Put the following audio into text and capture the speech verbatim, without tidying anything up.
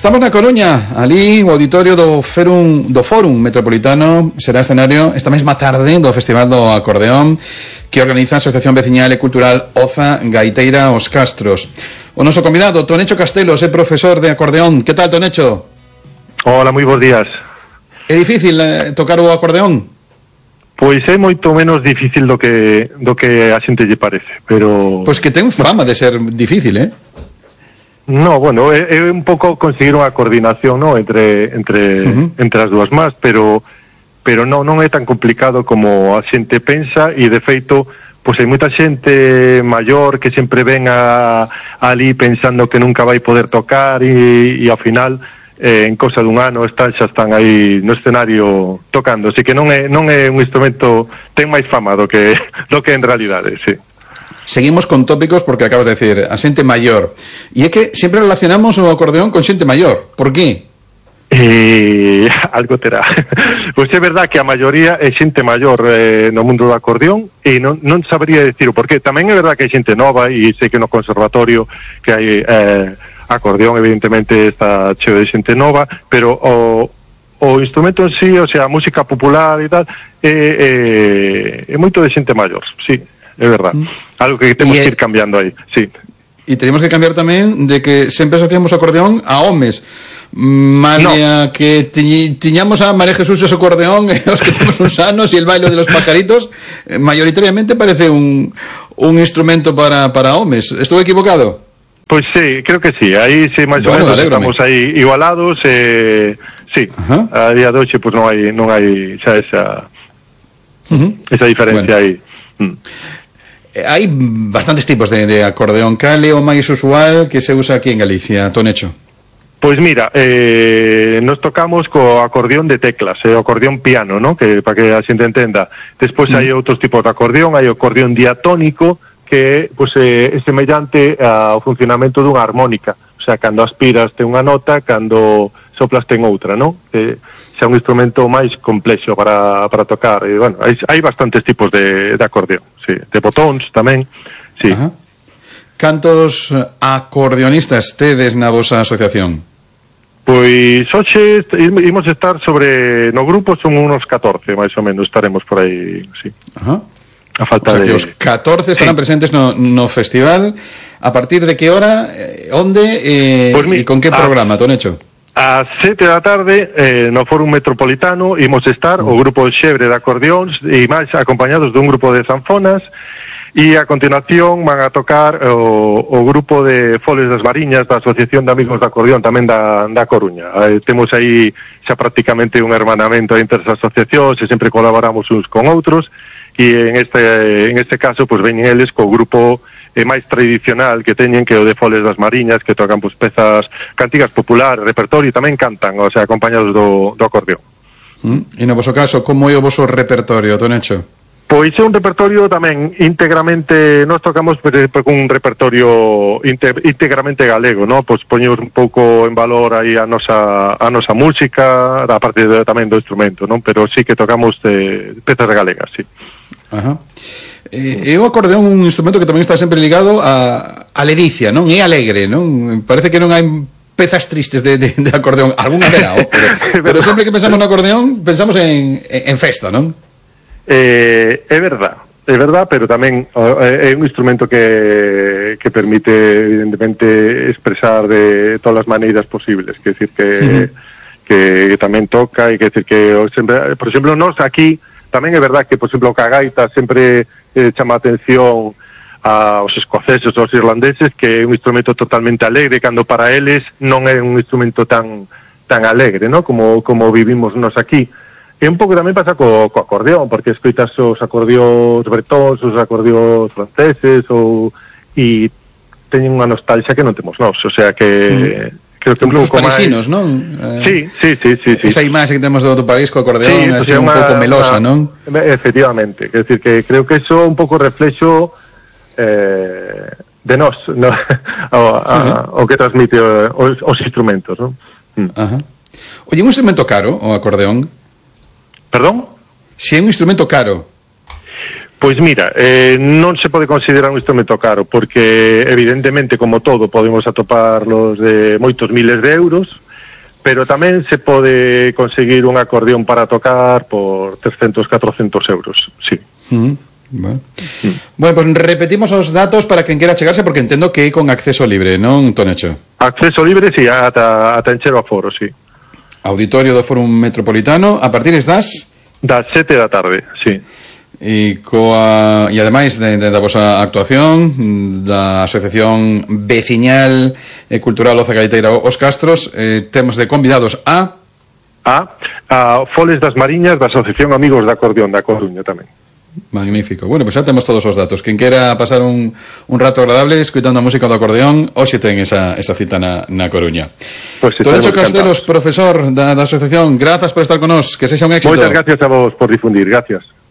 Estamos na Coruña, ali o auditorio do Fórum, do Fórum Metropolitano será escenario esta mesma tarde do Festival do Acordeón que organiza a Asociación Veciñal e Cultural Oza Gaiteira Os Castros. O noso convidado, Tonecho Castelos, é profesor de acordeón. Que tal, Tonecho? Hola, moi bons días. É difícil eh, tocar o acordeón? Pois é moito menos difícil do que do que a xente lle parece, pero... Pois que ten fama de ser difícil, eh? No, bueno, é, é un pouco conseguir unha coordinación, no, entre entre uh-huh. entre as dúas más, pero pero non non é tan complicado como a xente pensa e de feito, pois hai moita xente maior que sempre ven a, ali pensando que nunca vai poder tocar e, e ao final eh, en cosa dun ano están xa están aí no escenario tocando, así que non é non é un instrumento, ten máis fama do que do que en realidade, sí. Seguimos con tópicos porque acabas de decir a xente maior. E é que sempre relacionamos o acordeón con xente maior. Por qué? Eh, algo terá. Pois é verdad que a maioría é xente maior eh, no mundo do acordeón e non, non sabría decir o porqué. Tamén é verdad que hai xente nova e sei que no conservatorio que hai eh, acordeón evidentemente está cheo de xente nova, pero o, o instrumento en sí, o sea, a música popular e tal, é, é, é moito de xente maior, sí. É verdad, algo que temos que ir cambiando aí, sí. E tenemos que cambiar tamén de que sempre asociamos acordeón a homes. Malia no. que ti, tiñamos a María Jesús e o acordeón e os que temos uns anos e el baile de los pajaritos, eh, mayoritariamente parece un, un instrumento para, para homes. Estou equivocado? Pois sí, creo que sí, aí sí, máis bueno, ou menos estamos aí igualados, eh, sí, uh-huh. a día de hoxe pois non hai, non hai xa esa, uh-huh. esa diferencia bueno. aí. Mm. Hai bastantes tipos de, de acordeón. Cal é o máis usual que se usa aquí en Galicia, Tonecho? Pois mira, eh, nos tocamos co acordeón de teclas, eh, o acordeón piano, ¿no? Que para que a xente entenda. Despois mm. hai outros tipos de acordeón, hai o acordeón diatónico, que pues, eh, é semellante ao funcionamento dunha armónica. O sea, cando aspiras ten unha nota, cando soplas ten outra, ¿no? Que xa un instrumento máis complexo para, para tocar. E, bueno, hai, hai bastantes tipos de, de acordeón, sí. De botóns tamén, sí. Ajá. Cantos acordeonistas tedes na vosa asociación? Pois hoxe imos estar sobre, no grupo son unos catorce, máis ou menos, estaremos por aí, sí. Ajá. A falta o sea, de... que os catorce estarán sí. presentes no, no festival. A partir de que hora, eh, onde eh, pues mi, e con que programa, a, Tonecho? A sete da tarde eh, no Fórum Metropolitano imos estar uh. o grupo Xebre de acordeóns e máis acompañados dun grupo de zanfonas e a continuación van a tocar o, o grupo de Foles das Mariñas da Asociación de Amigos de Acordeón tamén da, da Coruña. Eh, temos aí xa prácticamente un hermanamento entre as asociacións e sempre colaboramos uns con outros e en este en este caso pues veñen eles co grupo eh, máis tradicional que teñen que o de Foles das Mariñas, que tocan pues pezas cantigas populares, repertorio, e tamén cantan, o sea, acompañados do, do acordeón. Mm. E no voso caso, como é o voso repertorio, Tonecho? Pois é un repertorio tamén íntegramente, nós tocamos con un repertorio íntegramente galego, ¿no? Pois poñemos un pouco en valor aí a nosa a nosa música, a parte de, tamén do instrumento, ¿no? Pero sí que tocamos de pezas galegas, sí. Ajá. E eh, o acordeón un instrumento que tamén está sempre ligado a, a ledicia, non? É alegre, non? Parece que non hai pezas tristes de, de, de acordeón, algunha verá, oh, pero, pero sempre que pensamos no acordeón pensamos en, en festa, non? Eh, é verdad, é verdad, pero tamén é un instrumento que, que permite evidentemente expresar de todas as maneiras posibles, que decir que, uh-huh. que tamén toca e que decir que sempre, por exemplo, nós aquí tamén é verdad que, por exemplo, o cagaita sempre eh, chama a atención aos escoceses ou aos irlandeses, que é un instrumento totalmente alegre, cando para eles non é un instrumento tan tan alegre, ¿no? Como como vivimos nós aquí. E un pouco tamén pasa co, co acordeón, porque escoitas os acordeóns bretóns, os acordeóns franceses, ou e teñen unha nostalgia que non temos nós, o sea que... Mm. Creo que incluso un pouco parisinos, máis... non? Eh, sí, sí, sí, sí, sí. Esa imaxe que temos do, do París co acordeón, sí, así un pouco melosa, una... non? Efectivamente, quer decir que creo que eso un pouco reflexo eh, de nós, no? o, a, sí, sí. o que transmite os, os instrumentos, non? Mm. Ajá. Oye, un instrumento caro, o acordeón? Perdón? Si é un instrumento caro. Pois mira, eh, non se pode considerar un instrumento caro, porque evidentemente, como todo, podemos atoparlos de moitos miles de euros, pero tamén se pode conseguir un acordeón para tocar por trescentos, catrocentos euros, sí. Uh-huh. Bueno. Mm. bueno, pues repetimos os datos para quen quera chegarse, porque entendo que é con acceso libre, non, Tonecho? Acceso libre, si, sí, ata, ata encher o aforo, si. Sí. Auditorio do Fórum Metropolitano, a partir das? Das sete da tarde, si. Sí. E coa e ademais de, de, da vosa actuación da Asociación Veciñal e Cultural Oza Gaiteira Os Castros, eh, temos de convidados a a, a Foles das Mariñas da Asociación Amigos da Acordeón da Coruña tamén. Magnífico. Bueno, pues xa temos todos os datos. Quen quera pasar un, un rato agradable escuitando a música do acordeón, hoxe ten esa, esa cita na, na Coruña. Pues Tonecho Castelos, profesor da, da asociación, grazas por estar con nós, que sexa un éxito. Moitas gracias a vos por difundir, gracias.